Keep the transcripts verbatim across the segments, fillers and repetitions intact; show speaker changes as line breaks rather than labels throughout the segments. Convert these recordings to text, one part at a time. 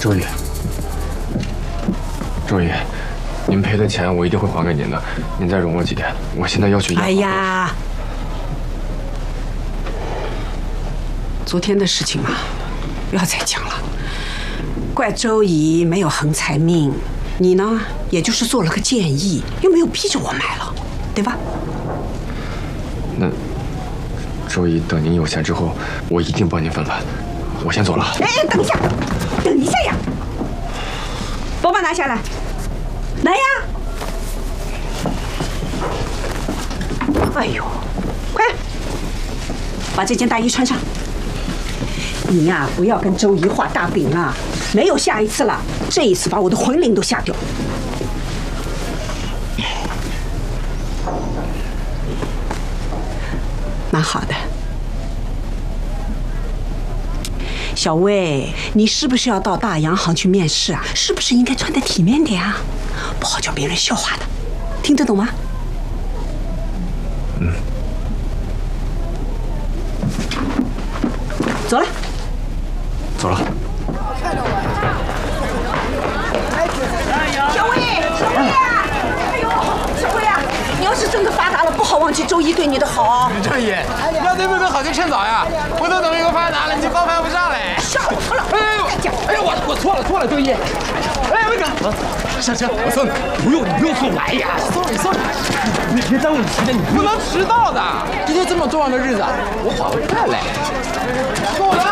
周姨，周姨，您赔的钱我一定会还给您的，您再容我几天，我现在要去。
哎呀，昨天的事情嘛，不要再讲了。怪周姨没有横财命，你呢，也就是做了个建议，又没有逼着我买了，对吧？
那周姨，等您有钱之后，我一定帮您翻盘。我先走了。
哎，等一下，等一下呀！包包拿下来，来呀！哎呦，快，把这件大衣穿上。你呀，不要跟周姨画大饼了，没有下一次了。这一次把我的魂灵都吓掉。蛮好的。小薇，你是不是要到大洋行去面试啊？是不是应该穿得体面点啊？不好叫别人笑话的，听得懂吗？
嗯。
走了。
走了。
小薇，小薇啊！哎呦，小薇啊！你要是真的发达了，不好忘记周姨对你的好。
周姨，要对妹妹好就趁早呀！回头等妹妹发达了，你就高攀不上嘞。
少说了！
哎呦，哎呦，我我错了错了，周姨。哎，魏哥，上车，我送你。不用，你不用送我。哎呀，送你送你，你别耽误你时间，你不能迟到的。今天这么重要的日子，我跑回来嘞。跟我来。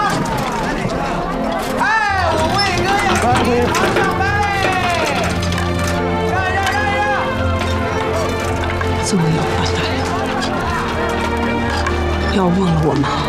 哎，我魏哥要给你爬上班嘞！让让让让！
这么要发达了，要忘了我吗？